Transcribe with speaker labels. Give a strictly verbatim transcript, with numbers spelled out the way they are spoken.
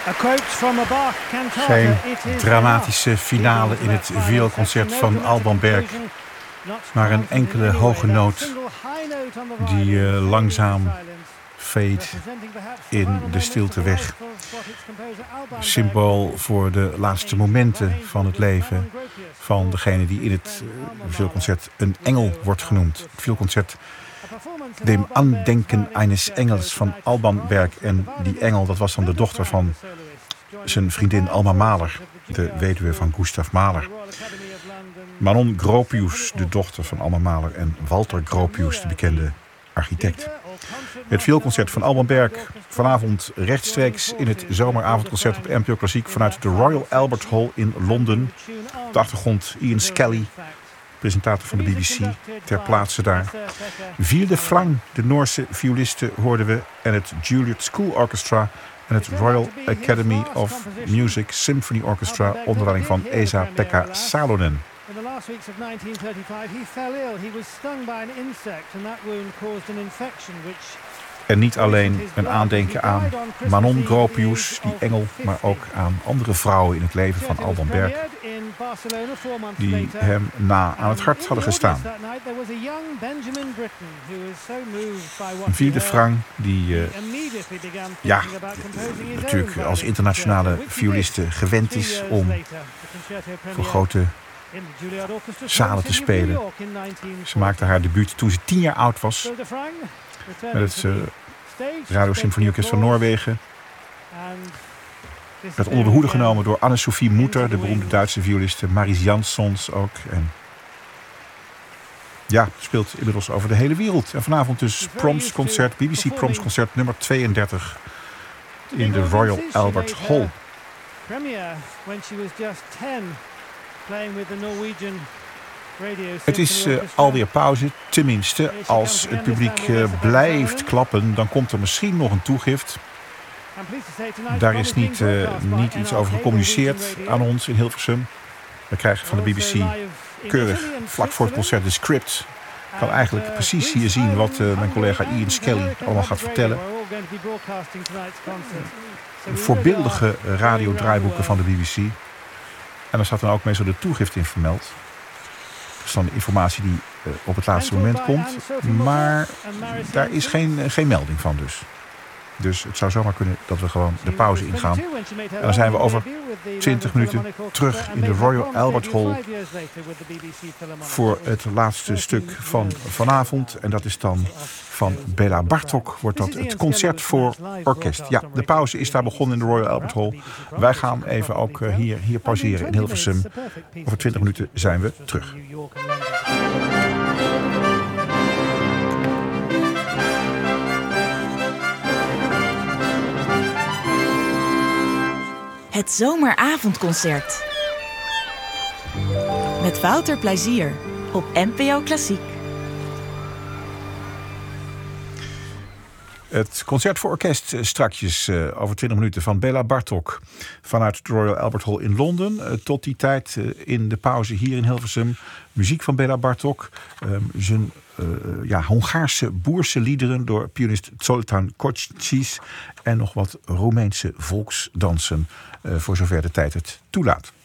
Speaker 1: Geen dramatische finale in het vioolconcert van Alban Berg, maar een enkele hoge noot die uh, langzaam veet in de stilte weg. Symbool voor de laatste momenten van het leven van degene die in het uh, vioolconcert een engel wordt genoemd. Het vioolconcert Dem Andenken eines Engels van Alban Berg. En die engel, dat was dan de dochter van zijn vriendin Alma Mahler, de weduwe van Gustav Mahler. Manon Gropius, de dochter van Alma Mahler, en Walter Gropius, de bekende architect. Het vioolconcert van Alban Berg vanavond rechtstreeks in het zomeravondconcert op N P O Klassiek vanuit de Royal Albert Hall in Londen. Op de achtergrond Ian Skelly, presentator van de B B C, ter plaatse daar. Ville de Frank, de Noorse violiste, hoorden we, en het Juilliard School Orchestra en het Royal Academy of Music Symphony Orchestra onder leiding van Esa-Pekka Salonen.
Speaker 2: In the last weeks of nineteen thirty-five, he fell ill. He was stung by an insect and that wound caused an infection which...
Speaker 1: En niet alleen een aandenken aan Manon Gropius, die engel, maar ook aan andere vrouwen in het leven van Alban Berg, die hem na aan het hart hadden gestaan. Ville de Frank, die uh, ja, natuurlijk als internationale violiste gewend is om voor grote zalen te spelen. Ze maakte haar debuut toen ze tien jaar oud was met het uh, Radio Symfonieorkest van Noorwegen. Werd onder de hoede genomen door Anne-Sophie Mutter, de beroemde Duitse violiste, Maris Jansons ook. En ja, speelt inmiddels over de hele wereld. En vanavond dus Proms concert, B B C Proms concert nummer tweeëndertig in de Royal Albert Hall. Het is uh, alweer pauze, tenminste als het publiek uh, blijft klappen, dan komt er misschien nog een toegift. Daar is niet, uh, niet iets over gecommuniceerd aan ons in Hilversum. We krijgen van de B B C keurig vlak voor het concert de script. Ik kan eigenlijk precies hier zien wat uh, mijn collega Ian Skelly allemaal gaat vertellen. Voorbeeldige radiodraaiboeken van de B B C. En daar staat dan ook meestal de toegift in vermeld. Dat is dan informatie die uh, op het laatste moment komt. Maar daar is geen, uh, geen melding van dus. Dus het zou zomaar kunnen dat we gewoon de pauze ingaan. En dan zijn we over twintig minuten terug in de Royal Albert Hall voor het laatste stuk van vanavond. En dat is dan van Béla Bartók, wordt dat het concert voor orkest. Ja, de pauze is daar begonnen in de Royal Albert Hall. Wij gaan even ook hier, hier pauzeren in Hilversum. Over twintig minuten zijn we terug.
Speaker 3: Het zomeravondconcert. Met Wouter Plezier op N P O Klassiek.
Speaker 1: Het concert voor orkest strakjes uh, over twintig minuten van Béla Bartók vanuit de Royal Albert Hall in Londen. Uh, tot die tijd uh, in de pauze hier in Hilversum. Muziek van Béla Bartók. Uh, zijn uh, ja, Hongaarse boerse liederen door pianist Zoltán Kocsis. En nog wat Roemeense volksdansen uh, voor zover de tijd het toelaat.